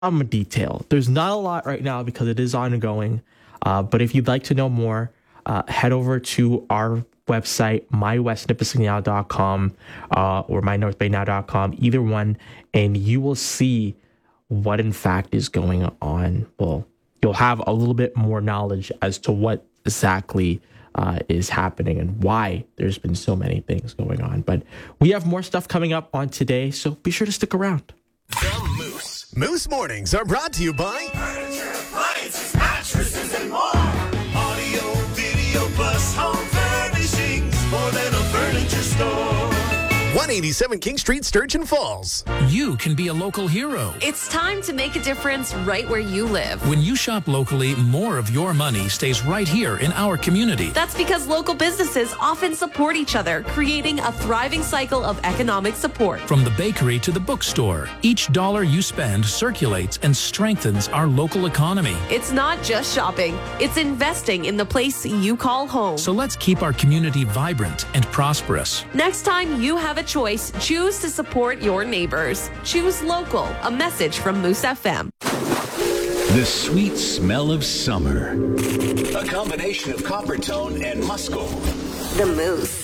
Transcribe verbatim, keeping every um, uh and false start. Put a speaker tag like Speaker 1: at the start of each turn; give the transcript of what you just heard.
Speaker 1: some detail. There's not a lot right now because it is ongoing. Uh, but if you'd like to know more, uh, head over to our website, my west nipissing dot com uh, or my north bay now dot com, either one, and you will see what in fact is going on. Well, you'll have a little bit more knowledge as to what exactly uh, is happening and why there's been so many things going on. But we have more stuff coming up on today, so be sure to stick around.
Speaker 2: The Moose. Moose Mornings are brought to you by
Speaker 3: Furniture, appliances, mattresses, and more. Audio, video, plus home furnishings. More than a furniture store.
Speaker 2: one eighty-seven King Street, Sturgeon Falls.
Speaker 4: You can be a local hero.
Speaker 5: It's time to make a difference right where you live.
Speaker 4: When you shop locally, more of your money stays right here in our community.
Speaker 5: That's because local businesses often support each other, creating a thriving cycle of economic support.
Speaker 4: From the bakery to the bookstore, each dollar you spend circulates and strengthens our local economy.
Speaker 5: It's not just shopping, it's investing in the place you call home.
Speaker 4: So let's keep our community vibrant and prosperous.
Speaker 5: Next time you have a choice, choose to support your neighbors. Choose local. A message from Moose F M.
Speaker 6: The sweet smell of summer.
Speaker 3: A combination of Coppertone and Musco.
Speaker 5: The Moose.